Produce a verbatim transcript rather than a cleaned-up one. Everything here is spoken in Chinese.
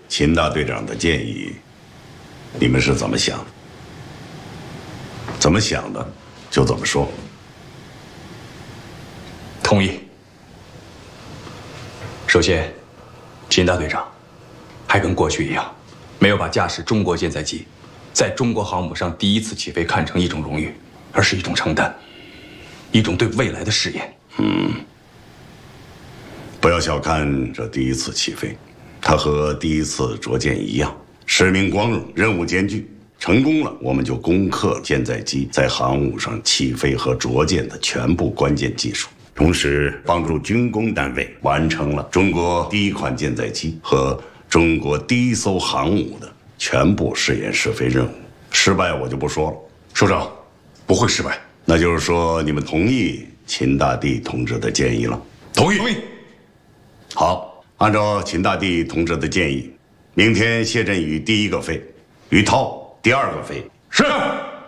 秦大队长的建议，你们是怎么想的？怎么想的，就怎么说。 同意。首先，秦大队长还跟过去一样，没有把驾驶中国舰载机在中国航母上第一次起飞看成一种荣誉，而是一种承担，一种对未来的试验。 嗯，不要小看这第一次起飞，它和第一次着舰一样，使命光荣，任务艰巨。成功了，我们就攻克舰载机在航母上起飞和着舰的全部关键技术，同时帮助军工单位完成了中国第一款舰载机和中国第一艘航母的全部试验试飞任务。失败我就不说了， 首长不会失败。 那就是说你们同意秦大帝同志的建议了？ 同意。同意。 好，按照秦大帝同志的建议，明天谢振宇第一个飞，于涛第二个飞。 是。